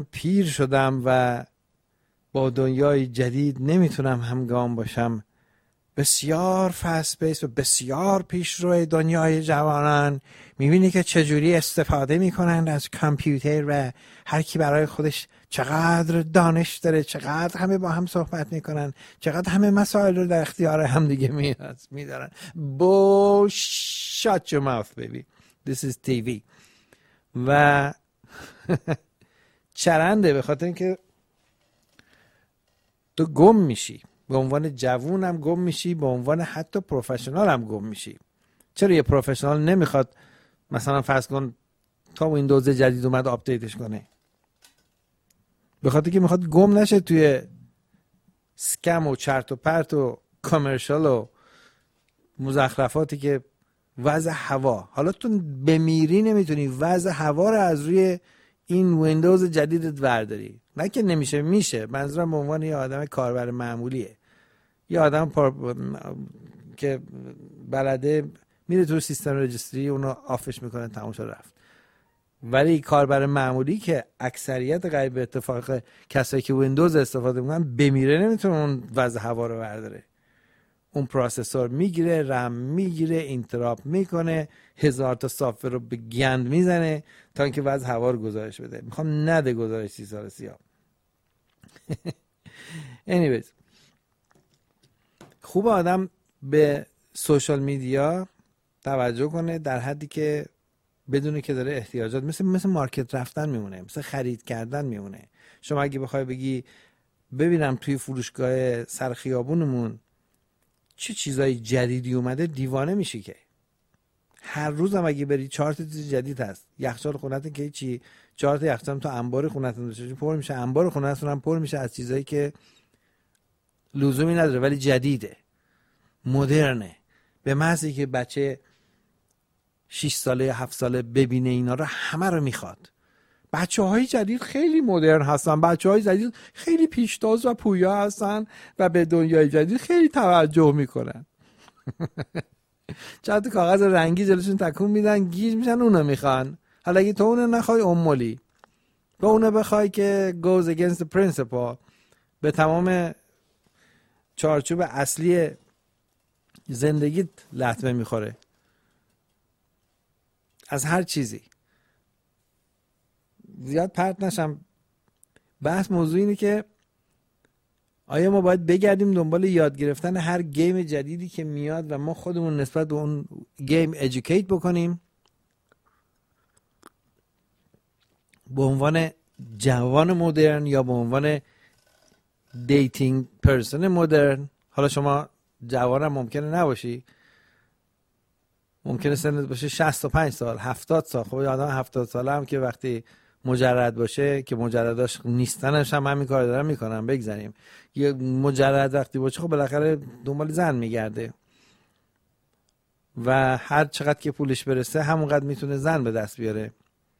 پیر شدم و با دنیای جدید نمیتونم همگام باشم. بسیار فست بیس و بسیار پیشرو دنیای جوانان. میبینی که چجوری استفاده میکنن از کامپیوتر و هر کی برای خودش چقدر دانش داره، چقدر همه با هم صحبت میکنن، چقدر همه مسائل رو در اختیار هم دیگه میدارن. shut your mouth baby, this is TV. و چرنده، به خاطر اینکه تو گم میشی، به عنوان جوون هم گم میشی، به عنوان حتی پروفشنال هم گم میشی. چرا یه پروفشنال نمیخواد مثلا فرض کن تا ویندوز جدید اومد آپدیتش کنه؟ به خاطر که میخواد گم نشه توی سکم و چرت و پرت و کامرشال و مزخرفاتی که وضع هوا. حالا تو بمیری نمیتونی وضع هوا رو از روی این ویندوز جدیدت برداری. نه که نمیشه، میشه. منظورم به عنوان یه آدم کاربر معمولیه، یه آدم که بلده میره تو سیستم رجستری اونو آفش میکنه، تموم شد رفت. ولی کاربر معمولی که اکثریت غیر به اتفاق کسایی که ویندوز استفاده میکنن بمیره نمیتونه اون وضع هوا رو برداره. اون پروسسور میگیره، رم میگیره، اینتراپ میکنه، 1000 تا سافت رو به گند میزنه تا اینکه وضع هوا رو گزارش بده. میخوام نده گزارش 30 سال سیاه. anyways، خوب آدم به سوشال میدیا توجه کنه در حدی که بدونه که داره احتیاجات، مثل مارکت رفتن میمونه، مثل خرید کردن میمونه. شما اگه بخوای بگی ببینم توی فروشگاه سر خیابونمون چه چیزای جدیدی اومده، دیوانه میشی که هر روز هم اگه بری 4 تا چیز جدید هست. یخچال خونتون که چی، 4 تا یخچال تو انبار خونتون پر میشه، انبار خونتون هم پر میشه از چیزایی که لزومی نداره ولی جدیده، مدرنه. به محضی که بچه 6 ساله یا 7 ساله ببینه اینا رو، همه رو میخواد. بچه‌های جدید خیلی مدرن هستن، بچه‌های جدید خیلی پیشتاز و پویا هستن و به دنیای جدید خیلی توجه میکنن. چند تا کاغذ رنگی جلوشون تکون میدن، گیج میشن، اونو میخوان. حالا اگه تو اونو نخوای امولی، تو اونو بخوای که goes against the principle، به تمام چارچوب اصلی زندگیت لطمه میخوره از هر چیزی. زیاد پرت نشم، بحث موضوع اینه که آیا ما باید بگردیم دنبال یاد گرفتن هر گیم جدیدی که میاد و ما خودمون نسبت به اون گیم ادوکییت بکنیم به عنوان جوان مدرن یا به عنوان دیتینگ پرسن مدرن؟ حالا شما جوان هم ممکنه نباشی، ممکنه سنت باشه 65 سال 70 سال. خب آدم 70 ساله هم که وقتی مجرد باشه، که مجرداش نیستنش هم همین کار دارن میکنن، بگذاریم یه مجرد وقتی باشه خب بالاخره دنبال زن میگرده و هر چقدر که پولش برسه همونقدر میتونه زن به دست بیاره.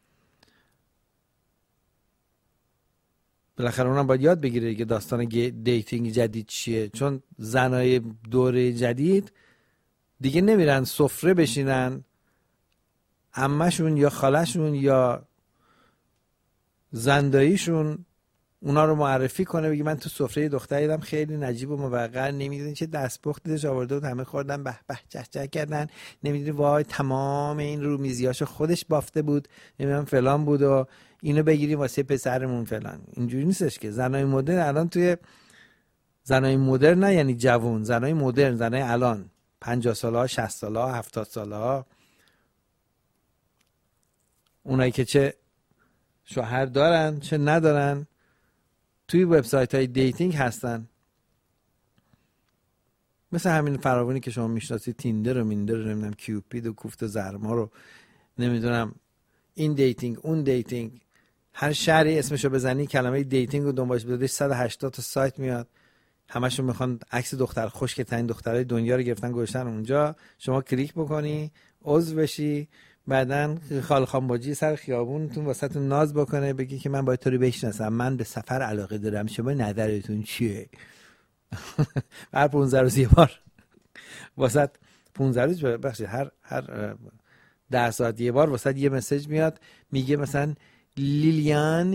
بالاخره اونم باید یاد بگیره که داستان دیتینگ جدید چیه، چون زنای دوره جدید دیگه نمیرن سفره بشینن عمه‌شون یا خاله‌شون یا زنداییشون اونا رو معرفی کنه، بگی من تو سفره دختری دیدم خیلی نجیب و موقر، نمیدونی چه دستپخت دیدش آورده بود، همه خوردن به به چه چه کردن، نمیدونی وای تمام این رومیزیاشو خودش بافته بود، نمیدونم فلان بود و اینو بگیریم واسه پسرمون فلان. اینجوری نیستش که. زنای مدرن الان توی زنای مدرن، نه یعنی جوون، زنای مدرن، زنای الان 50 ساله، 60 ساله، 70 ساله، اونایی که چه شوهر دارن چه ندارن توی وبسایت های دیتینگ هستن. مثل همین فراوانی که شما میشناسید، تیندر و میندر رو، نمیدونم کیوپید و کوفت زرما رو، نمیدونم این دیتینگ اون دیتینگ، هر شهری اسمشو بزنی کلمه دیتینگ رو دنبالش بذاری 180 تا سایت میاد، همشون میخوان عکس دختر خشک ترین دخترای دنیا رو گرفتن گذاشتن اونجا. شما کلیک بکنی، عضو بشی، بعدن خال خانباجی سر خیابونتون واسهتون ناز بکنه، بگی که من باید تو رو بشناسم، من به سفر علاقه دارم، شما نظرتون چیه؟ هر 15 روز یه بار واسه 15 روز بخشید هر 10 ساعت یه بار واسه یه مسیج میاد، میگه مثلا لیلیان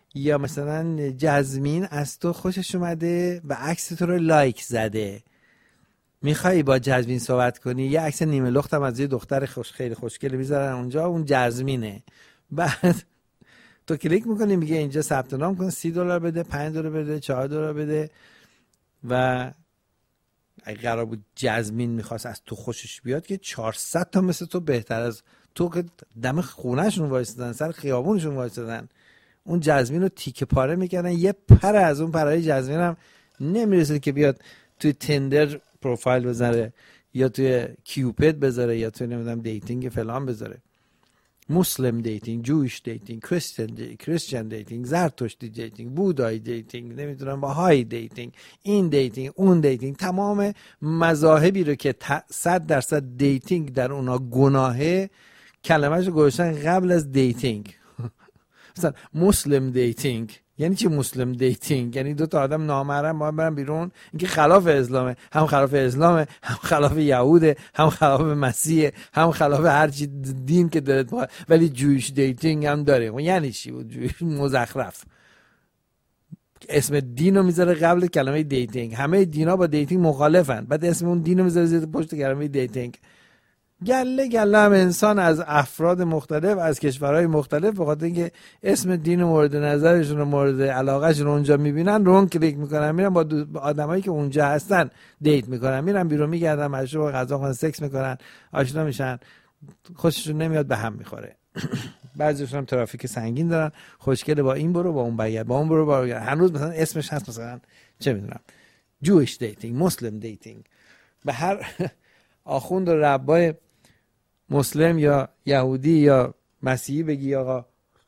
یا مثلا جزمین از تو خوشش اومده و عکس تو رو لایک زده، میخوای با جزمین صحبت کنی، یه عکس نیمه لختم از یه دختر خیلی خوشگل میذارن اونجا، اون جزمینه. بعد تو کلیک میکنی میگه اینجا ثبت نام کن، $30 بده، $5 بده، $4 بده. و اگه قرار بود جزمین میخواست از تو خوشش بیاد که 400 تا مثل تو بهتر از تو که دم خونهشون وایستدن، سر خیابونشون وایستدن، اون جزمین رو تیکه پاره میکنن. یه پر از اون پرهای جزمین هم نمیرسه که بیاد توی تندر پروفایل بذاره یا توی کیوپید بذاره یا توی نمیدونم دیتینگ فلان بذاره. مسلم دیتینگ، جویش دیتینگ، کریستیان دیتینگ، زرتشتی دیتینگ، بودایی دیتینگ، نمیدونم باهایی دیتینگ، این دیتینگ، اون دیتینگ، تمام مذاهبی رو که 100% دیتینگ در اونا گناهه کلمه‌اش رو گذاشتن قبل از دیتینگ. مثلا مسلم دیتینگ یعنی چی؟ مسلم دیتینگ یعنی دو تا آدم نامحرم با هم برن بیرون، اینکه خلاف اسلامه، هم خلاف اسلامه، هم خلاف یهوده، هم خلاف مسیحه، هم خلاف هر چی دین که دلت بخواد. ولی جویش دیتینگ هم داره. و یعنی چی بود جویش؟ مزخرف، اسم دین رو میذاره قبل کلمه دیتینگ. همه دینا با دیتینگ مخالفن، بعد اسم اون دین رو میذاره زیر پشت کلمه دیتینگ. گله هم انسان از افراد مختلف از کشورهای مختلف به خاطر اینکه اسم دین مورد نظرشون و مورد علاقهشون رو اونجا میبینن رو کلیک میکنن، میرن با آدمایی که اونجا هستن دیت میکنن، میرن بیرون میگردن، مشروب غذا خورن، سکس میکنن، آشنا میشن، خوششون نمیاد، به هم میخوره. بعضیشون هم ترافیک سنگین دارن، خوشگله، با این برو با اون بگرد، با اون برو با اون. هنوز مثلا اسمش هست مثلا چه میدونم جویش دیتینگ، مسلم دیتینگ. به هر آخوند و ربای مسلم یا یهودی یا مسیحی بگی آقا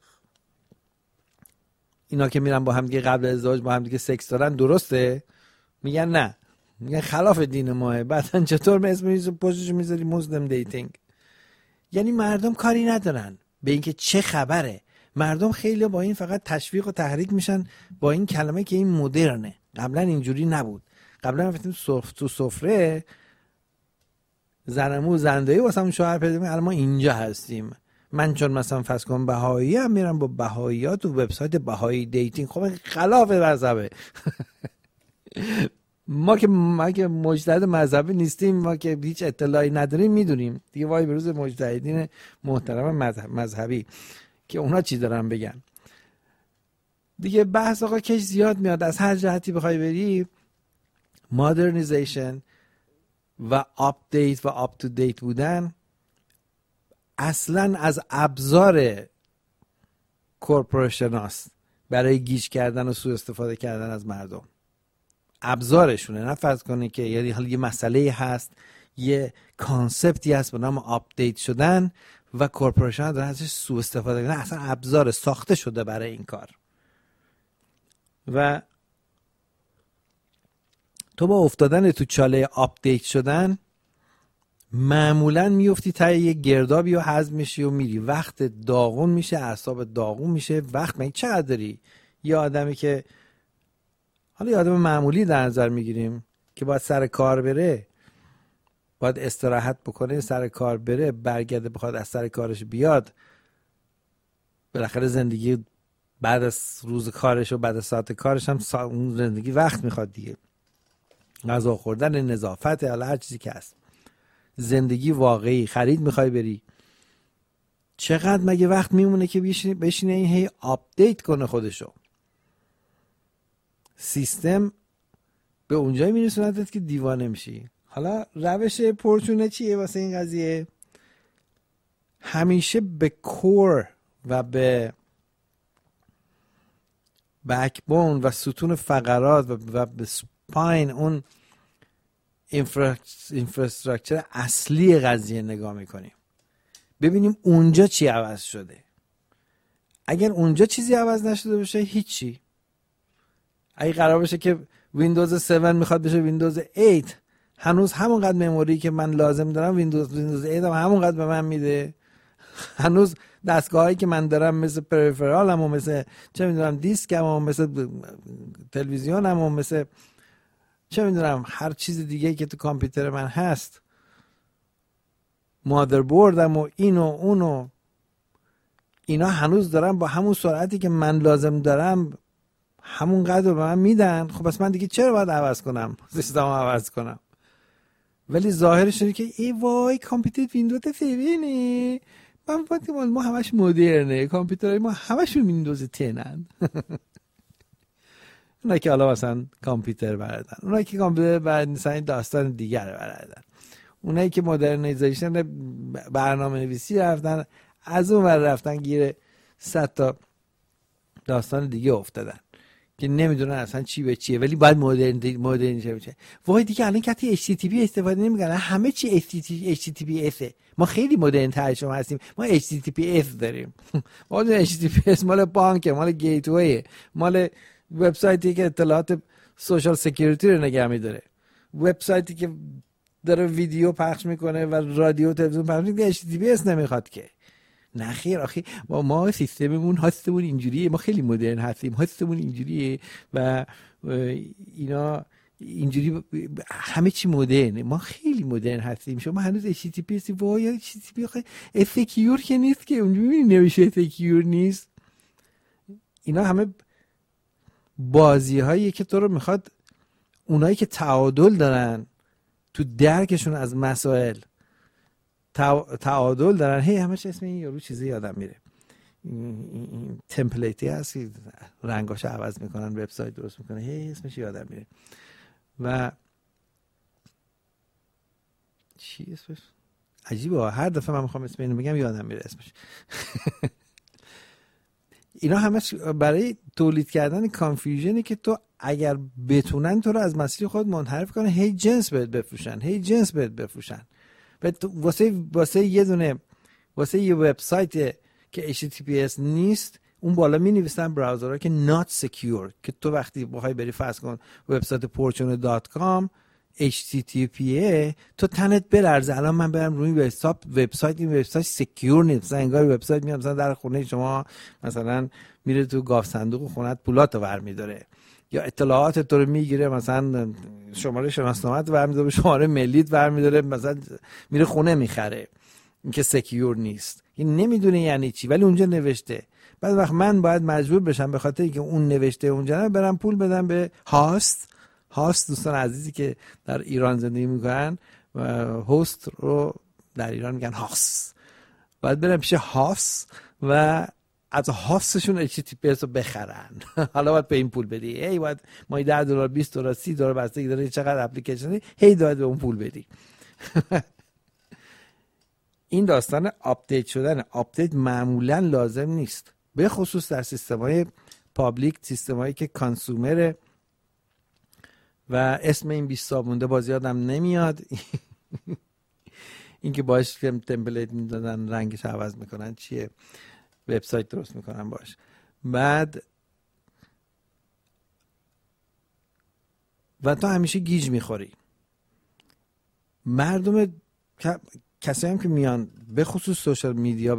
اینا که میرن با هم دیگه قبل ازدواج با هم دیگه سکس دارن، درسته؟ میگن نه، میگن خلاف دین ماه. بعدن چطور اسم پشتش میذاری مسلم دیتینگ؟ یعنی مردم کاری ندارن به اینکه چه خبره. مردم خیلی با این فقط تشویق و تحریک میشن با این کلمه که این مدرنه. قبلا اینجوری نبود. قبلا گفتیم تو سفره زنمو زندایی واسه همون شوهر پیدا کنیم. الان ما اینجا هستیم. من چون مثلا فرض کن بهایی هم میرم با بهایی‌ها تو وبسایت بهایی دیتینگ. خب خلاف مذهبه. ما که مجتهد مذهبی نیستیم، ما که هیچ اطلاعی نداریم، میدونیم دیگه. وای به روز مجتهدین محترم مذهبی که اونا چی دارن بگن دیگه. بحث آقا کش زیاد میاد. از هر جهتی بخوای بری، مادرنیزیشن و آپدیت و آپ تو دیت بودن اصلا از ابزار کورپوریشن هاست برای گیج کردن و سوء استفاده کردن از مردم. ابزارشونه. نه فرض کنی که یه مسئله هست، یه کانسپتی هست به نام آپدیت شدن و کورپوریشن ها دارن ازش سوء استفاده کنن. اصلا ابزار ساخته شده برای این کار. و تو با افتادن تو چاله آپدیت شدن معمولا میفتی تا یه گردابی و هضم میشی و میری. وقت داغون میشه، اعصاب داغون میشه. وقت من چقدر داری؟ یه آدمی که حالا یه آدم معمولی در نظر میگیریم که باید سر کار بره، باید استراحت بکنه، سر کار بره، برگرده بخواد از سر کارش بیاد، بالاخره زندگی بعد از روز کارش و بعد از ساعت کارش هم اون زندگی وقت میخواد دیگه. غذا خوردن، نظافت، حالا هر چیزی که هست، زندگی واقعی، خرید میخوای بری، چقدر مگه وقت میمونه که بشینه این هی آپدیت کنه خودشو؟ سیستم به اونجایی میرسوندت که دیوانه میشی. حالا روش پرچونه چیه واسه این قضیه؟ همیشه به کور و به بکبون و ستون فقرات و به سپاین، اون اینفراستراکچر اصلی قضیه نگاه میکنیم، ببینیم اونجا چی عوض شده. اگر اونجا چیزی عوض نشده باشه، هیچی. اگه قرار باشه که ویندوز 7 میخواد بشه ویندوز 8، هنوز همونقدر مموری که من لازم دارم ویندوز 8 هم همونقدر به من میده. هنوز دستگاهایی که من دارم مثل پریفرالم و مثل چه میدونم دیسکم و مثل تلویزیونم و مثل چه میدونم هر چیز دیگه که تو کامپیوتر من هست، مادربردم و این و اون و اینا هنوز دارن با همون سرعتی که من لازم دارم همون قدر به من میدن. خب بس من دیگه چرا باید عوض کنم، سیستم عوض کنم؟ ولی ظاهرش اینه که ای وای کامپیوتر ویندوز 7 ما همش مدرنه، کامپیوترهای ما همشون ویندوز 10 ان. اونا که حالا مثلا کامپیوتر بلدن، اونا که کامپیوتر بلد نیستن داستان دیگر بلدن. اونایی که مدرنیزیشن برنامه نویسی رفتن، از اون ور رفتن گیر 100 تا داستان دیگه افتادن که نمیدونن اصلا چی به چیه، ولی باید مدرن بشه. وای دیگه الان کتی HTTP استفاده نمیکنن، همه چی HTTPS. ما خیلی مدرن تر شما هستیم، ما HTTPS داریم. ما HTTPS مال بانک، مال گیتوی، مال وبسایتی که اطلاعات سوشال سکیوریتی رو نگه می‌داره، وبسایتی که داره ویدیو پخش میکنه و رادیو تلویزیون پخش میکنه، HTTPS نمیخواد که. نه خیر آخه ما سیستممون هاستمون اینجوریه، ما خیلی مدرن هستیم، هاستمون اینجوریه و اینا اینجوری همه چی مدرنه، ما خیلی مدرن هستیم. شما هنوز HTTPS وای HTTP آخه سکیور که نیست که، اونجوری نمیشه سکیور نیست. اینا همه بازی هایی که تو رو میخواد اونایی که تعادل دارن تو درکشون از مسائل، تعادل دارن، هی همش اسم این یارو چیزی یادم میره، این تمپلیتی هست که رنگاشو عوض میکنن، وبسایت درست میکنه، هی اسمش یادم میره و چی اسمش عجیبه، هر دفعه من میخوام اسم اینو بگم یادم میره اسمش. اینا همش برای تولید کردن کانفیوژنی که تو اگر بتونن تو رو از مسیر خود منحرف کنن، هی جنس بهت بفروشن. واسه یه دونه، واسه یه وبسایت که HTTPS نیست، اون بالا می نویسن براوزرها که not secure، که تو وقتی بخوای بری فرض کن وبسایت fortune.com HTTPS تو تنت بلرزه. الان من برم روی وبسایت، این وبسایت سکیور نیست، مثلا انگار وبسایت میاد مثلا در خونه شما مثلا میره تو گاف صندوق خونت پولاتو برمی‌داره، یا اطلاعات تو رو میگیره، مثلا شماره شناسنامه‌ت برمی‌داره، شماره ملیت برمی‌داره، مثلا میره خونه میخره. این که سکیور نیست، این نمیدونه یعنی چی، ولی اونجا نوشته. بعد وقت من باید مجبور بشم به خاطر اینکه اون نوشته اونجا برم پول بدم به هاست دوستان عزیزی که در ایران زندگی میکنن و هاست رو در ایران میگن هاست، باید برم پیش هاست و از هاستشون HTTPS رو بخرن. حالا باید به این پول بدی، هی باید مایی $10 $20 $30 بستگی داره چقدر اپلیکیشنی، هی باید به اون پول بدی. این داستان آپدیت شدن، آپدیت معمولا لازم نیست، به خصوص در سیستم‌های پابلیک، سیستم‌هایی که کانسومر و اسم این 20 صابونده باز یادم نمیاد. این که باش تمپلیت میدادن رنگش عوض میکنن، چیه، وبسایت درست میکنن باش. بعد و تو همیشه گیج میخوری. مردم کسایی هم که میان به خصوص سوشال میدیا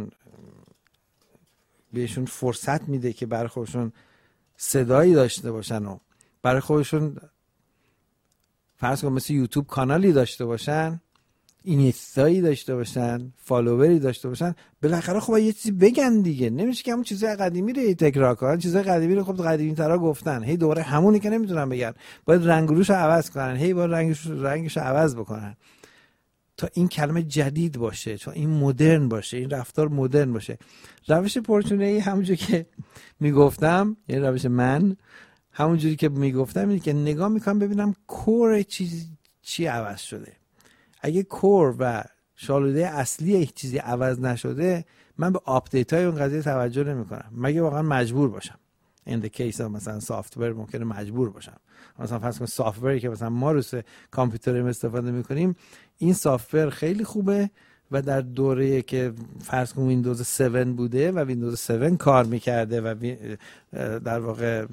بهشون فرصت میده که برای خودشون صدایی داشته باشن و برای خودشون فرض کن مثل یوتیوب کانالی داشته باشن، اینستایی داشته باشن، فالووری داشته باشن، بالاخره خب یه چیزی بگن دیگه. نمیشه که همون چیزای قدیمی رو تکرار کنن. چیزای قدیمی رو خب قدیمی ترا گفتن، هی دوباره همونی که نمیتونن بگن، باید رنگ روش رو عوض کنن، هی باید رنگش رو عوض بکنن تا این کلمه جدید باشه، تا این مدرن باشه، این رفتار مدرن باشه. روش پورچونه‌ای همونجوری که میگفتم، یعنی روش من همونجوری که میگفتم اینه که نگاه میکنم ببینم کور چی عوض شده. اگه کور و شالوده اصلی یک چیزی عوض نشده، من به آپدیت های اون قضیه توجه نمیکنم، مگه واقعا مجبور باشم. in the case مثلا سافتور ممکنه مجبور باشم. مثلا فرض کن سافتوری که مثلا ما روی کامپیوتر استفاده میکنیم، این سافتور خیلی خوبه و در دوره که فرض کن ویندوز 7 بوده و ویندوز 7 کار میکرده و در واقع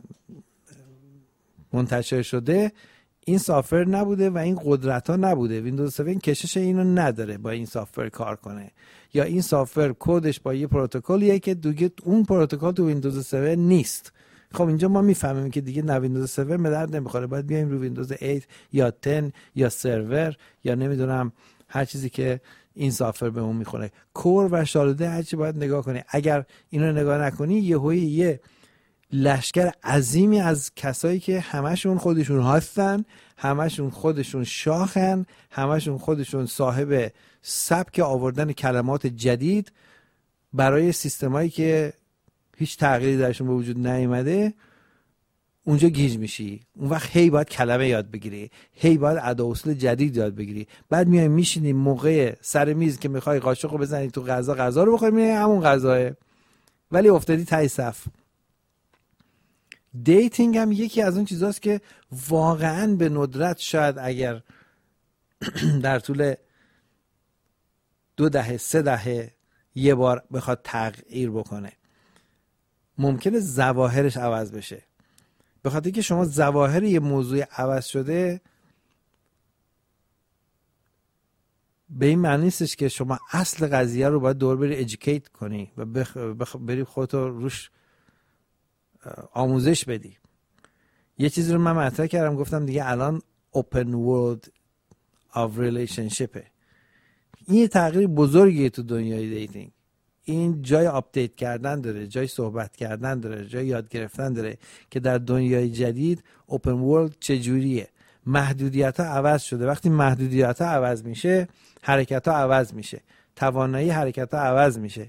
منتشر شده، این سافتور نبوده و این قدرت ها نبوده. ویندوز 7 کشش اینو نداره با این سافتور کار کنه، یا این سافتور کدش با یه پروتکلیه که دیگه اون پروتکل تو ویندوز 7 نیست. خب اینجا ما میفهمیم که دیگه نه ویندوز 7 به درد نمیخوره، باید بیایم رو ویندوز 8 یا 10 یا سرور یا نمیدونم هر چیزی که این سافر به اون میخوره. کور و شالوده هرچی باید نگاه کنی. اگر اینو نگاه نکنی یه لشکر عظیمی از کسایی که همشون خودشون هستن، همشون خودشون شاخن، همشون خودشون صاحب سبک آوردن کلمات جدید برای سیستمایی که هیچ تغییری درشون به وجود نیامده، اونجا گیج میشی. اون وقت هی باید کلمه یاد بگیری، هی باید ادا اصول جدید یاد بگیری. بعد میای میشینی موقع سر میز که میخوای قاشقو بزنی تو غذا رو بخوری، میای همون غذاه ولی افتادی ته صف. دیتینگ هم یکی از اون چیزاست که واقعا به ندرت شاید اگر در طول 2 دهه 3 دهه یه بار بخواد تغییر بکنه. ممکنه ظواهرش عوض بشه، به خاطر که شما ظواهر یه موضوع عوض شده به این معنی نیستش که شما اصل قضیه رو باید دور بری educate کنی و بری خودتو روش آموزش بدی. یه چیزی رو من مطرح کردم، گفتم دیگه الان open world of relationship. این یه تغییر بزرگیه تو دنیای دیتینگ. این جای آپدیت کردن داره، جای صحبت کردن داره، جای یاد گرفتن داره که در دنیای جدید اوپن ورلد چجوریه. محدودیت ها عوض شده. وقتی محدودیت ها عوض میشه، حرکت ها عوض میشه، توانایی حرکت ها عوض میشه.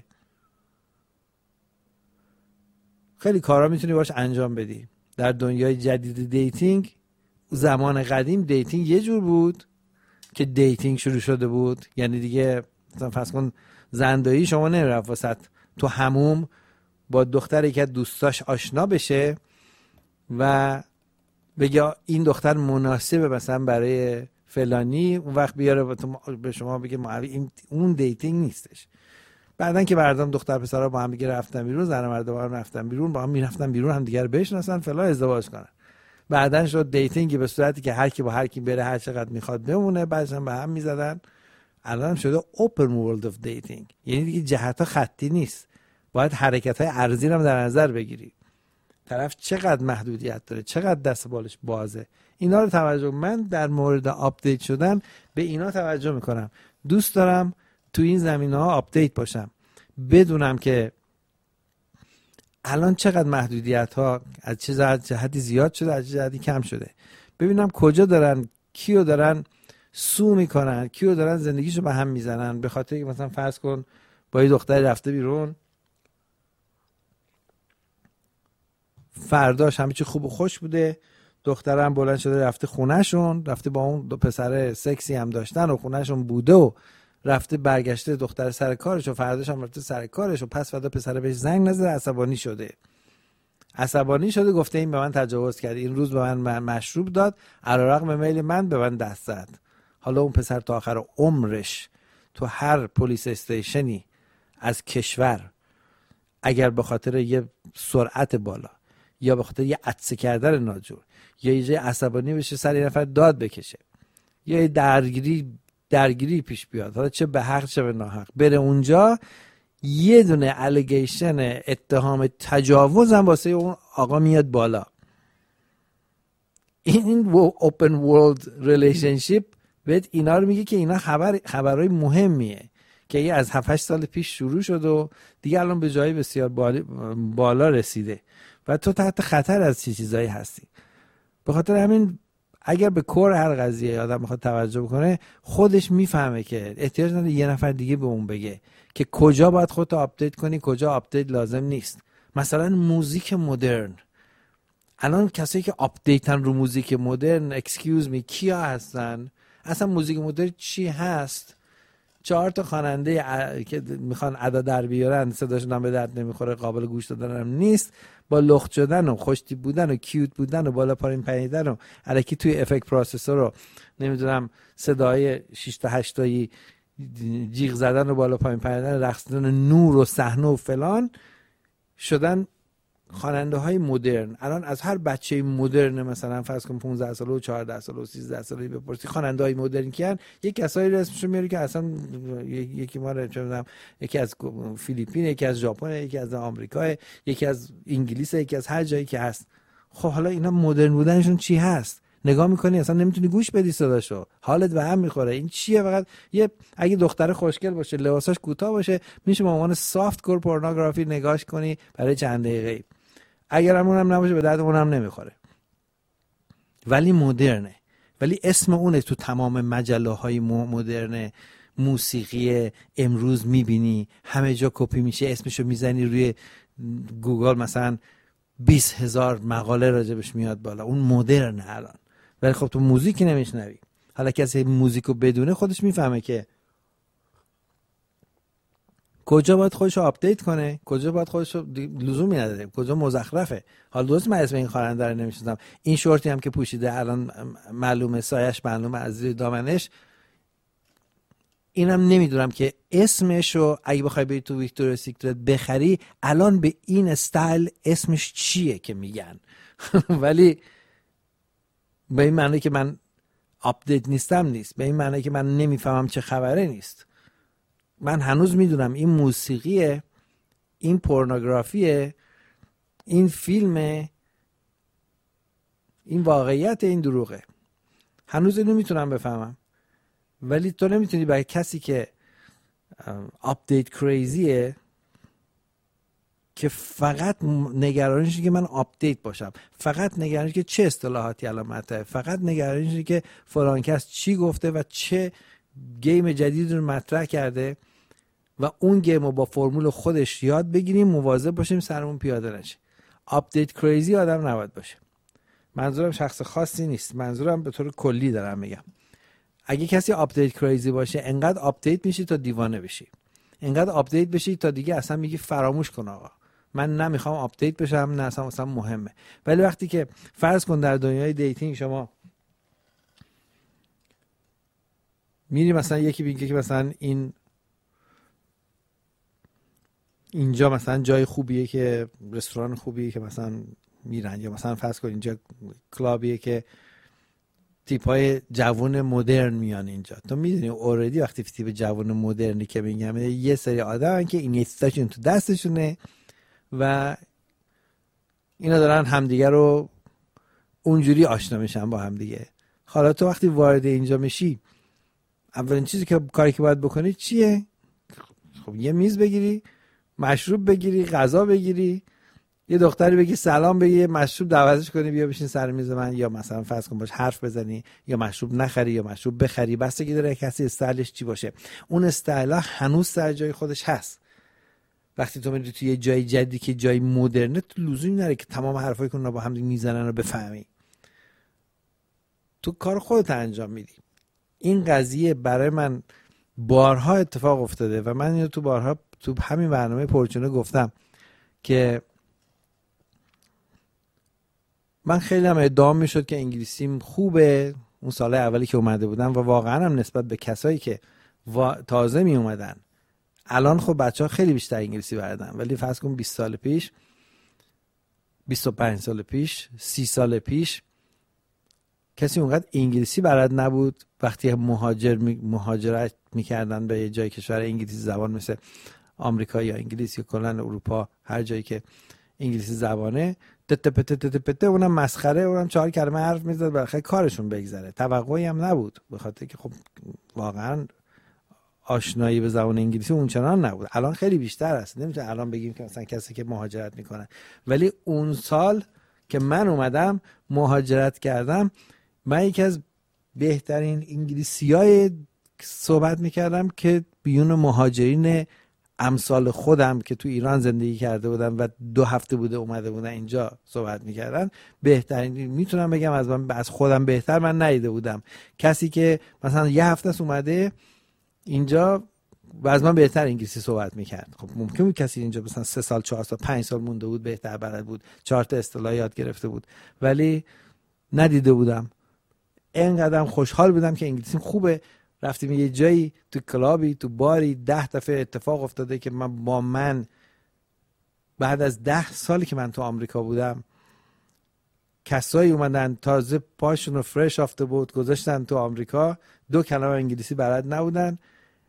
خیلی کارا میتونی باش انجام بدی. در دنیای جدید دیتینگ، زمان قدیم دیتینگ یه جور بود که دیتینگ شروع شده بود، یعنی دیگه مثلا فرض کن زندایی شما نمیرفت واسط تو حموم با دختری که دوستاش آشنا بشه و بگه این دختر مناسبه مثلا برای فلانی، اون وقت بیاره به شما بگه اون دیتینگ نیستش. بعدن که مردم دختر پسرها با هم دیگه رفتن بیرون، زن و مرد با هم رفتن بیرون، با هم میرفتن بیرون، هم دیگه رو بشناسن فلان، ازدواج کنن. بعدن شد دیتینگ به صورتی که هر کی با هر کی بره هر چقدر میخواد بمونه، بعدش هم به هم میزدن. الان شده open world of dating، یعنی دیگه جهت‌ها خطی نیست، باید حرکت‌های ارضی رو در نظر بگیری. طرف چقدر محدودیت داره، چقدر دست بالش بازه، اینا رو توجه. من در مورد آپدیت شدن به اینا توجه میکنم. دوست دارم تو این زمینه‌ها آپدیت باشم، بدونم که الان چقدر محدودیت‌ها از چه جهتی زیاد شده، از چه جهتی کم شده. ببینم کجا دارن، کیو دارن سو میکنن، کیو دارن زندگیشو به هم میزنن به خاطر که مثلا فرض کن با یه دختری رفته بیرون، فرداش همه چی خوب و خوش بوده، دخترم بلند شده رفته خونهشون، رفته با اون دو پسر سکسی هم داشتن و خونهشون بوده و رفته برگشته دختر سر کارش و فرداش هم رفته سر کارش و پس فردا پسر بهش زنگ نزده، عصبانی شده گفته این به من تجاوز کرد، این روز به من مشروب داد، علیرغم میل من به من دست زد. حالا اون پسر تا آخر عمرش تو هر پلیس استیشنی از کشور اگر به خاطر یه سرعت بالا یا به خاطر یه عطسه کردن ناجور یا یه جای عصبانی بشه سر یه نفر داد بکشه یا یه درگیری پیش بیاد، حالا چه به حق چه به ناحق، بره اونجا یه دونه الیگیشن اتهام تجاوز هم واسه اون آقا میاد بالا. این اوپن ورلد ریلیشنشیپ بهت اینا رو میگه که اینا خبرهای مهمیه که یه از 7-8 سال پیش شروع شد و دیگه الان به جایی بسیار بالا رسیده و تو تحت خطر از چیزایی هستی. به خاطر همین اگر به کور هر قضیه آدم بخواد توجه بکنه، خودش میفهمه که احتیاج نداره یه نفر دیگه به اون بگه که کجا باید خودتو آپدیت کنی، کجا آپدیت لازم نیست. مثلا موزیک مدرن، الان کسایی که آپدیتن رو موزیک مدرن اکسکیوز می کیا هستن؟ اصلا موزیک مدرن چی هست؟ 4 تا خواننده که میخوان ادا در بیارن، صداشون هم به درد نمیخوره، قابل گوش دادن هم نیست، با لخت شدن و خوشتیپ بودن و کیوت بودن و بالا پایین پریدن و الکی توی افکت پروسسور رو نمیدونم صدای 6 تا 8 تایی جیغ زدن و بالا پایین پریدن، رقص دادن، نور و صحنه و فلان شدن خواننده های مدرن. الان از هر بچه مدرن مثلا فرض کن 15 ساله و 14 ساله و 13 ساله بپرسی خواننده های مدرن کیان، یک کسایی اسمشو میاری که اصلا یکی ما رو چه میدونم، یکی از فیلیپین، یکی از ژاپن، یکی از آمریکا، یکی از انگلیس، یکی از هر جایی که هست. خب حالا اینا مدرن بودنشون چی هست؟ نگاه میکنی اصلا نمیتونی گوش بدی صداشو، حالت به هم میخوره. این چیه؟ فقط یه اگه دختر خوشگل باشه، لباساش کوتاه باشه، میشه به عنوان سافت کور پورنوگرافی نگاش کنی برای چند دقیقه. اگر اونم نباشه به درد اونم نمیخوره. ولی مدرنه، ولی اسم اونه تو تمام مجله های مدرن موسیقی امروز میبینی همه جا کپی میشه، اسمشو میزنی روی گوگل مثلا 20,000 مقاله راجبش میاد بالا. اون مدرنه الان. ولی خب تو موزیک نمیشنوی. حالا کسی موزیکو بدونه خودش میفهمه که کجا باید خودشو آپدیت کنه، کجا باید خودشو لزومی نداره، کجا مزخرفه. حالا درست من اسم این خواننده رو نمیشناسم، این شورتی هم که پوشیده الان معلومه، سایش معلومه از زیر دامنش، اینم نمیدونم که اسمشو اگه بخوای بری تو ویکتوریا سیکرت بخری الان به این استایل اسمش چیه که میگن. ولی به این معنی که من آپدیت نیست، به این معنی که من نمیفهمم چه خبره نیست. من هنوز میدونم این موسیقیه، این پورنوگرافیه، این فیلمه، این واقعیت، این دروغه. هنوز اینو میتونم بفهمم. ولی تو نمیتونی برای کسی که آپدیت کریزیه، که فقط نگرانیشه که من آپدیت باشم، فقط نگرانیشه که چه اصطلاحاتی الان مطرحه، فقط نگرانیشه که فلان کس چی گفته و چه گیم جدید رو مطرح کرده و اون گیم رو با فرمول خودش یاد بگیریم، مواظب باشیم سرمون پیاده نشه. آپدیت کریزی آدم نباید باشه. منظورم شخص خاصی نیست، منظورم به طور کلی دارم میگم. اگه کسی آپدیت کریزی باشه، انقدر آپدیت میشی تا دیوانه بشی، انقدر آپدیت بشی تا دیگه اصلا میگی فراموش کن آقا، من نمیخوام آپدیت بشم، نه اصلا مهمه. ولی وقتی که فرض کن در دنیای دیتینگ شما میری مثلا یکی میگه که مثلا اینجا مثلا جای خوبیه که رستوران خوبیه که مثلا میرن، یا مثلا فرض کن اینجا کلابیه که تیپای جوون مدرن میان اینجا. تو میدونی اوردی وقتی تیپ جوون مدرنی که میگم یه سری آدمن که این استاشون تو دستشونه و اینا دارن همدیگه رو اونجوری آشنا میشن با همدیگه. حالا تو وقتی وارد اینجا میشی، اولین چیزی که کاری که باید بکنی چیه؟ خب یه میز بگیری، مشروب بگیری، غذا بگیری، یه دختری بگی سلام بگی، مشروب دعوتش کنی بیا بشین سر میز من، یا مثلا فرض کن باش حرف بزنی، یا مشروب نخری یا مشروب بخری، بستگی داره کسی استایلش چی باشه. اون استایل هنوز سر جای خودش هست. وقتی تو میری توی یه جای جدیدی که جای مدرنه، تو لزومی نداره که تمام حرفایی که اونا با هم میزنن رو بفهمی. تو کار خودت انجام میدی. این قضیه برای من بارها اتفاق افتاده و من اینو تو همین برنامه پرچونه گفتم که من خیلی هم ادعا میشد که انگلیسیم خوبه اون سال اولی که اومده بودم، و واقعا هم نسبت به کسایی که تازه می اومدن، الان خب بچه‌ها خیلی بیشتر انگلیسی بلدن، ولی فرض کن 20 سال پیش، 25 سال پیش، 30 سال پیش کسی اونقدر انگلیسی بلد نبود. وقتی مهاجرت میکردن به یه جای کشور انگلیسی زبان مثل آمریکا یا انگلیس یا کلا اروپا، هر جایی که انگلیسی زبانه، تته اونم مسخره، اونم 4 کلمه حرف میزد برای کارشون بگذره. توقعی هم نبود، به خاطر که خب واقعا آشنایی به زبان انگلیسی اونچنان نبود. الان خیلی بیشتر است. نمیتونم الان بگیم که مثلا کسی که مهاجرت میکنه، ولی اون سال که من اومدم مهاجرت کردم، من یکی از بهترین انگلیسیای صحبت میکردم که بیون مهاجرین امثال خودم که تو ایران زندگی کرده بودن و 2 هفته بوده اومده بودن اینجا صحبت میکردن، بهترین میتونم بگم از خودم بهتر من ندیده بودم. کسی که مثلا 1 هفته است اومده اینجا و از من بهتر انگلیسی صحبت میکرد. خب ممکن بود کسی اینجا مثلا 3 سال 4 سال 5 سال مونده بود، بهتر بلد بود، 4 تا اصطلاح یاد گرفته بود، ولی ندیده بودم. اینقدر خوشحال بودم که انگلیسیم خوبه. رفتیم یه جایی تو کلابی تو باری 10 دفعه اتفاق افتاده که من بعد از 10 سالی که من تو آمریکا بودم، کسایی اومدن تازه پاشون رو فرش آفته بود گذاشتن تو آمریکا، 2 کلمه انگلیسی بلد نبودن،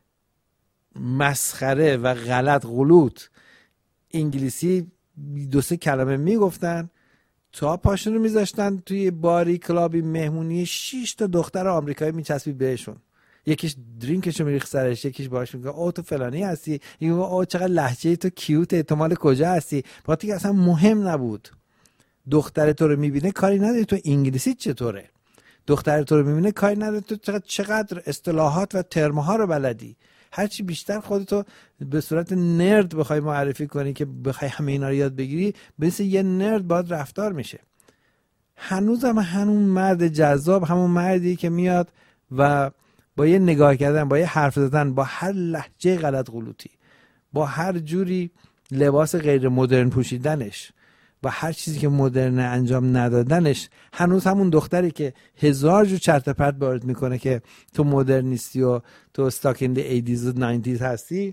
مسخره و غلط غلوط انگلیسی 2-3 کلمه میگفتن. تا پاشون رو میذاشتن توی باری کلابی مهمونی 6 تا دختر آمریکایی میچسبید بهشون، یکیش درینکشو میریخت سرش، یکیش باهاش میگه او تو فلانی هستی، یکی او چقدر لهجه تو کیوته، تو مال کجا هستی. باید که اصلا مهم نبود. دختر تو رو میبینه کاری نداره تو انگلیسی چطوره، دختر تو رو میبینه کاری نداره تو چقدر اصطلاحات و ترم‌ها رو بلدی. هرچی بیشتر خودتو به صورت نرد بخوای معرفی کنی که بخوای همه اینا رو یاد بگیری، مثل یه نرد باید رفتار میشه. هنوزم همون مرد جذاب، همون مردی که میاد و با یه نگاه کردن، با یه حرف زدن، با هر لهجه غلط غلوطی، با هر جوری لباس غیر مدرن پوشیدنش، با هر چیزی که مدرن انجام ندادنش، هنوز همون دختری که 1000 جو چرت پرت وارد میکنه که تو مدرن نیستی و تو استاک این دی 80s و 90s هستی،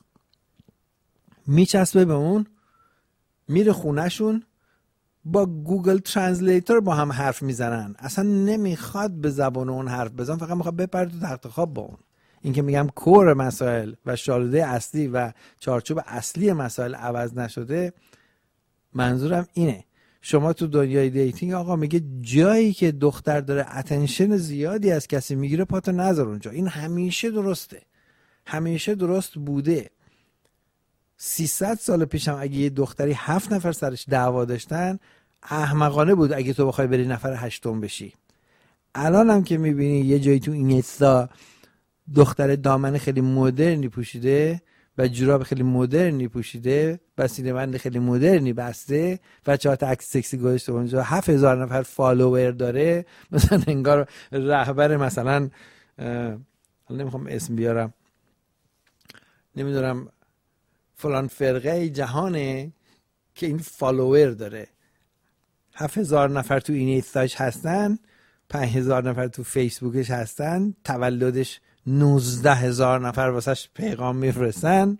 میچسبه به اون، میره خونهشون، با گوگل ترنسلیتور با هم حرف میزنن، اصلا نمیخواد به زبان اون حرف بزن، فقط میخواد بپره تو تخت خواب با اون. این که میگم کور مسائل و شالوده اصلی و چارچوب اصلی مسائل عوض نشده، منظورم اینه. شما تو دنیای دیتینگ آقا میگه جایی که دختر داره اتنشن زیادی از کسی میگیره پاتو نذار اونجا. این همیشه درسته، همیشه درست بوده. 300 سال پیشم اگه یه دختری 7 نفر سرش دعوا داشتن، احمقانه بود اگه تو بخوای بری نفر 8م بشی. الان هم که میبینی یه جایی تو اینستا دختر دامن خیلی مدرنی پوشیده و جوراب خیلی مدرنی پوشیده و سینه‌بند خیلی مدرنی بسته و 4 تا عکس سکسی گذاشته اونجا، 7000 نفر فالوور داره، مثلا انگار رهبر مثلا نمیخوام اسم بیارم، نمیدونم فلان فرقه جهانه که این فالوور داره. 7000 نفر تو این اینستاش هستن، 5000 نفر تو فیسبوکش هستن، تولدش 19000 نفر واسش پیغام میفرستن.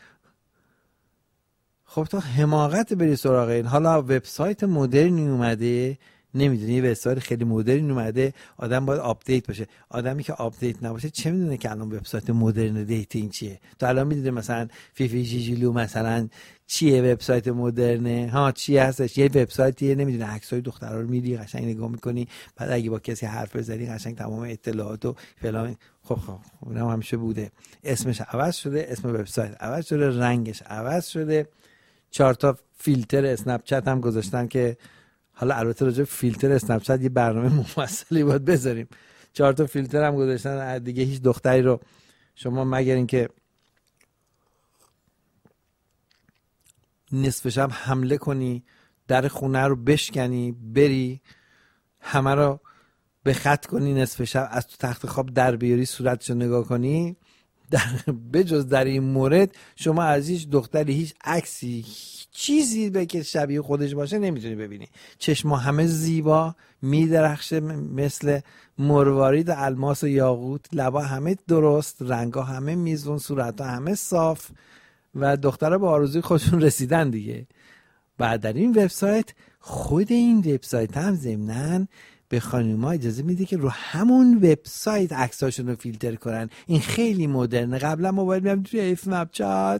خب تو حماقت بری سراغ این. حالا وبسایت مدرنی اومده، نمیدونی وبسایت خیلی مدرنی اومده، آدم باید آپدیت باشه. آدمی که آپدیت نباشه چه میدونه که الان وبسایت مدرن دیتینگ چیه؟ تو الان میدونی مثلا فیفی جیجیلو مثلا چیه وبسایت مدرنه؟ ها چی هستش؟ یه وبسایتیه، نمیدونی عکسای دخترا رو میری قشنگ نگاه میکنی، بعد اگه با کسی حرف بزنی قشنگ تمام اطلاعات و فلان. خب اونم همیشه بوده. اسمش عوض شده، اسم وبسایت عوض شده، رنگش عوض شده، 4 تا فیلتر اسنپ چت هم گذاشتن که حالا البته راجع به فیلتر اسنپ چت یه برنامه مفصلی باید بذاریم. 4 تا فیلتر هم گذاشتن دیگه. هیچ دختری رو شما مگر اینکه نصفش هم حمله کنی، در خونه رو بشکنی، بری همه رو به خط کنی، نصفش از تو تخت خواب در بیاری، صورتشو نگاه کنی، بجز در این مورد شما از هیچ دختری هیچ عکسی چیزی به که شبیه خودش باشه نمیتونی ببینی. چشما همه زیبا میدرخشه مثل مروارید الماس و یاقوت، لبا همه درست، رنگا همه میزون، صورتا همه صاف و دخترها به آرزوی خودشون رسیدن دیگه. بعد در این وبسایت، خود این وبسایت هم ضمناً به خانوما اجازه میده که رو همون وبسایت عکساشون رو فیلتر کنن. این خیلی مدرنه. قبلا موبایل میام توی اسنپ چت،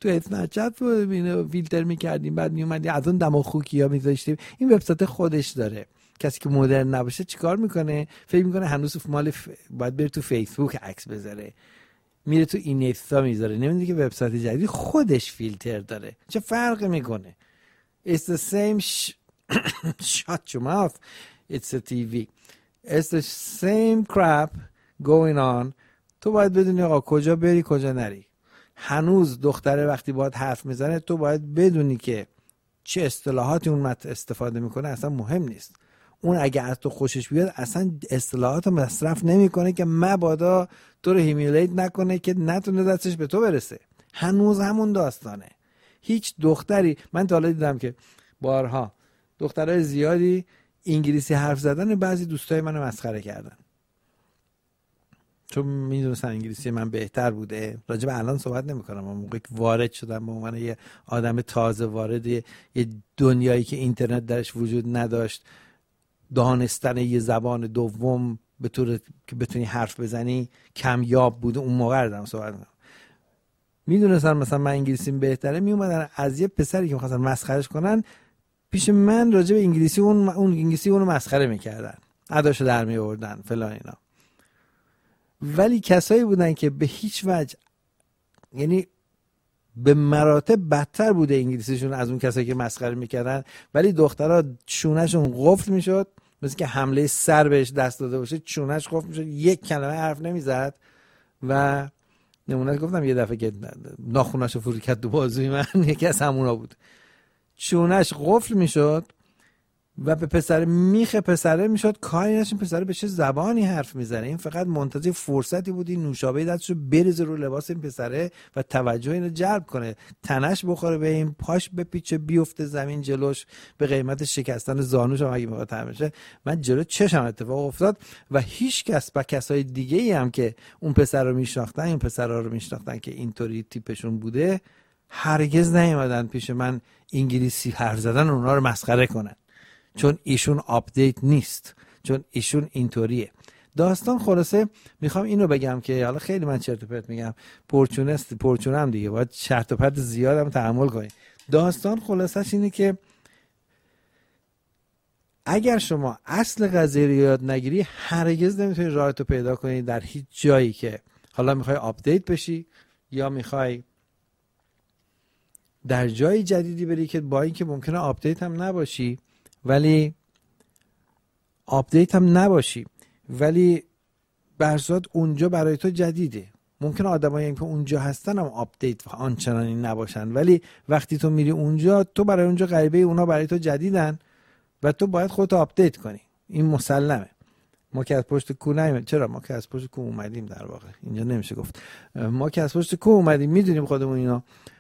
فیلتر میکردیم، بعد میومدیم از اون دماغ خوکیا میذاشتیم. این وبسایت خودش داره. کسی که مدرن نباشه چیکار میکنه؟ فکر میکنه هنوز باید بره تو فیسبوک عکس بذاره، میره تو اینستا میذاره، نمیدونه که وبسایت جدید خودش فیلتر داره. چه فرقی میکنه؟ It's the same shut your mouth. It's a TV. It's the same crap going on. تو باید بدونی آقا کجا بری کجا نری. هنوز دختره وقتی باید حرف میزنه تو باید بدونی که چه اصطلاحاتی اون استفاده میکنه اصلا مهم نیست. اون اگه از تو خوشش بیاد اصلا اصطلاحات مصرف نمیکنه که مبادا تو رو هیمیلیت نکنه که نتونه دستش به تو برسه. هنوز همون داستانه. هیچ دختری، من تا حالا دیدم که بارها دخترای زیادی انگلیسی حرف زدن بعضی دوستای منو مسخره کردن چون میدونستن انگلیسی من بهتر بوده. راجع به الان صحبت نمیکنم، اون موقع که وارد شدم به عنوان یه آدم تازه وارد یه دنیایی که اینترنت درش وجود نداشت، دانستن یه زبان دوم به طور که بتونی حرف بزنی کمیاب بوده. اون موقع دارم صحبت میکنم. میدونستن مثلا من انگلیسیم بهتره، میومدن از یه پسری که می‌خواستن مسخرهش کنن پیش من راجع به انگلیسی اون انگلیسی اونو مسخره میکردن، اداشو در می آوردن فلان اینا. ولی کسایی بودن که به هیچ وجه، یعنی به مراتب بدتر بوده انگلیسیشون از اون کسایی که مسخره میکردن، ولی دخترها چونهشون قفل میشد، مثل که حمله سر بهش دست داده باشه، چونهش قفل میشد، یک کلمه حرف نمیزد. و نمونه گفتم یه دفعه که ناخوناشو فرو کرد تو بازوی من، یکی از همونا بود، چونهش قفل میشد و به پسر میخ پسره میشد کاری نشین پسره به چه زبانی حرف میزنه. این فقط منتظر فرصتی بود این نوشابه دستشو بریزه رو لباس این پسره و توجه اینو جلب کنه، تنش بخوره به این، پاش بپیچه بیفته زمین جلوش به قیمت شکستن زانوش هم اگه میخواد تعمیر شه. من جلو چشم اتفاق افتاد و هیچ کس با کسای دیگه ای هم که اون پسر رو میشناختن، این پسرا رو میشناختن که اینطوری تیپشون بوده، هرگز نیومدن پیش من انگلیسی حرف زدن اونها رو مسخره کنن، چون ایشون آپدیت نیست، چون ایشون اینطوریه. داستان خلاصه میخوام اینو بگم که حالا خیلی من چرت و پرت میگم، پرچونم دیگه، باید چرت و پرت زیادم تحمل کنید. داستان خلاصش اینه که اگر شما اصل قضیه رو یاد نگیری، هرگز نمیتونی راهتو پیدا کنی در هیچ جایی که حالا میخوای آپدیت بشی یا میخوای در جای جدیدی بری که با اینکه ممکنه آپدیت هم نباشی ولی برصورت اونجا برای تو جدیده. ممکنه آدمایی که اونجا هستن هم آپدیت آنچنانی نباشن، ولی وقتی تو میری اونجا، تو برای اونجا غریبه، اونا برای تو جدیدن و تو باید خودت آپدیت کنی. این مسلمه. ما که از پشت کوه نمیدیم. چرا؟ ما که از پشت کوه اومدیم، در واقع اینجا نمیشه گفت. ما که از پشت کوه اومدیم، میدونیم خودمون اینا.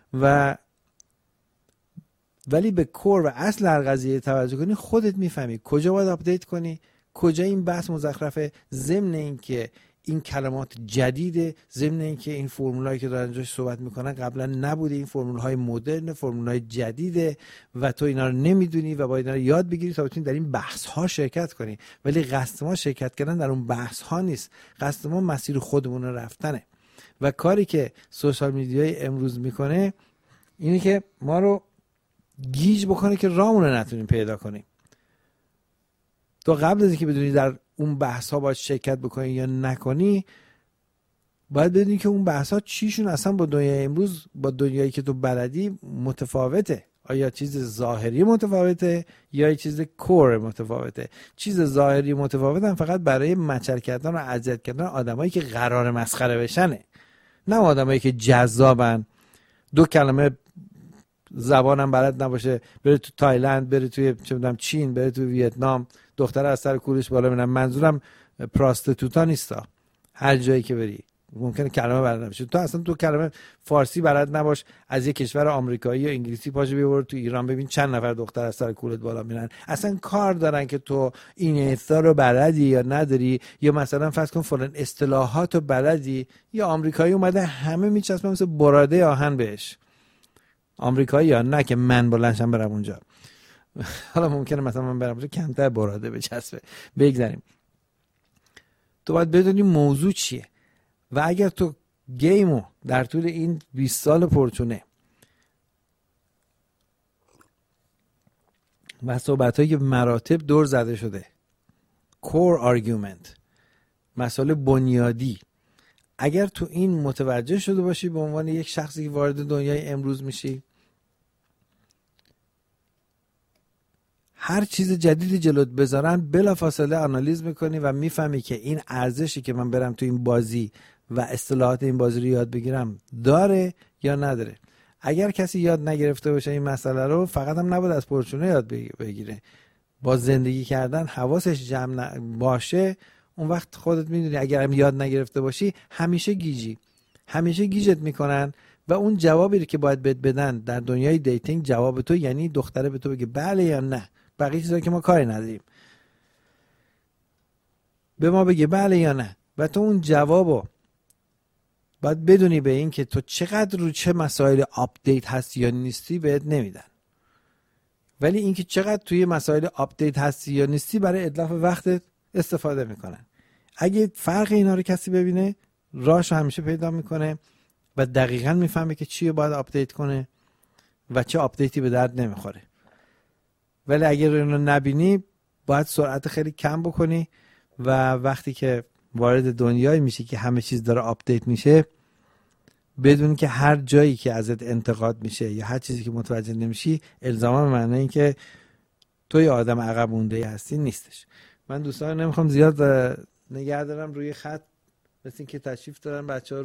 ولی به کور و اصل هر قضیه توجه کنی، خودت میفهمی کجا باید آپدیت کنی، کجا این بحث مزخرفه، ضمن این که این کلمات جدیده، ضمن این که این فرمولایی که دارن جاش صحبت میکنن قبلا نبوده، این فرمولهای مدرن، فرمولهای جدیده و تو اینا رو نمیدونی و باید اینا رو یاد بگیری تا بتونی در این بحث ها شرکت کنی. ولی قصد ما شرکت کردن در اون بحث ها نیست، قصد ما مسیر خودمون رو رفتنه. و کاری که سوشال میدیای امروز میکنه اینه که ما رو گیج بکنه که راهمون رو نتونیم پیدا کنیم. تو قبل از اینکه بدونی در اون بحث ها باید شرکت بکنی یا نکنی، باید بدونی که اون بحث ها چیشون اصلا با دنیای امروز، با دنیایی که تو بلدی متفاوته. آیا چیز ظاهری متفاوته یا یه چیز کور متفاوته؟ چیز ظاهری متفاوتن فقط برای مچل کردن و اذیت کردن آدمایی که قرار مسخره بشنه، نه آدمایی که جذابن، دو کلمه زبانم بلد نباشه، بره تو تایلند، بره توی چه میدونم چین، بره تو ویتنام، دختر از سر کولش بالا میرن. منظورم پراستیتوتا نیستا، هر جایی که بری ممکنه کلمه بلد نباشه. تو اصلا تو کلمه فارسی بلد نباش، از یه کشور آمریکایی یا انگلیسی پاشو بیار تو ایران، ببین چند نفر دختر از سر کولت بالا میرن. اصلا کار دارن که تو این اصطلاح رو بلدی یا نداری، یا مثلا فرض کن فلان اصطلاحات رو بلدی. یا آمریکایی اومده همه میچسبه مثل براده آهن بهش. آمریکایی یا نه که من بلندشم برم اونجا. حالا ممکنه مثلا من برم اونجا کمتر براده بچسبه. بگذاریم. تو باید بدونی موضوع چیه و اگر تو گیمو در طول این 20 سال پرچونه و صحبت‌هایی که مراتب دور زده شده، کور آرگومنت، مسائل بنیادی، اگر تو این متوجه شده باشی به عنوان یک شخصی که وارد دنیای امروز میشی، هر چیز جدیدی جلوت بذارن بلافاصله آنالیز میکنی و میفهمی که این ارزشی که من برم تو این بازی و اصطلاحات این بازی رو یاد بگیرم داره یا نداره. اگر کسی یاد نگرفته باشه این مسئله رو، فقط هم نباید از پرچونه یاد بگیره، با زندگی کردن حواسش جمع باشه. اون وقت خودت میدونی اگر هم یاد نگرفته باشی همیشه گیجت میکنن و اون جوابی که باید بهت بدن در دنیای دیتینگ، جواب تو یعنی دختره به تو بگه بله یا نه. بقیه چیزا که ما کاری نداریم، به ما بگه بله یا نه و تو اون جوابو باید بدونی. به این که تو چقدر رو چه مسائل آپدیت هستی یا نیستی بهت نمیدن، ولی اینکه چقدر توی مسائل آپدیت هستی یا نیستی برای اتلاف وقتت استفاده میکنن. اگه فرق اینا رو کسی ببینه، راهش همیشه پیدا میکنه و دقیقاً میفهمه که چیه باید آپدیت کنه و چه آپدیتی به درد نمیخوره. ولی اگر اینو نبینی باید سرعت خیلی کم بکنی و وقتی که وارد دنیایی میشی که همه چیز داره آپدیت میشه، بدون که هر جایی که ازت انتقاد میشه یا هر چیزی که متوجه نمیشی الزاما به معنی این که تو یه آدم عقب مونده هستی نیستش. من دوستان نمیخوام زیاد نگه دارم روی خط، مثل این که تشریف دارن بچه ها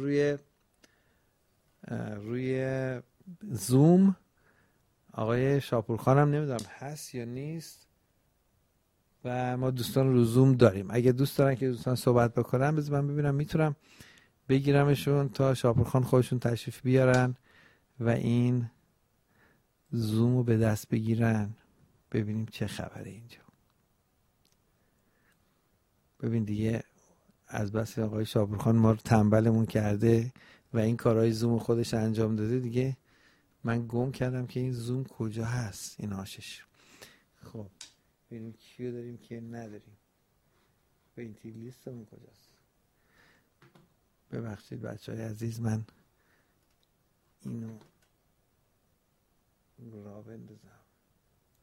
روی زوم. آقای شاپورخان هم نمیدونم هست یا نیست و ما دوستان رو زوم داریم. اگه دوست دارن که دوستان صحبت بکنن بذار من ببینم میتونم بگیرمشون تا شاپورخان خودشون تشریف بیارن و این زوم رو به دست بگیرن. ببینیم چه خبره اینجا. ببین دیگه از بس آقای شاپورخان ما رو تنبلمون کرده و این کارهای زوم خودش انجام داده، دیگه من گم کردم که این زوم کجا هست، این آشش. خب ببینیم کیو داریم که نداریم. به این تیر لیستمون کجاست؟ ببخشید بچه های عزیز، من اینو راه بندازم.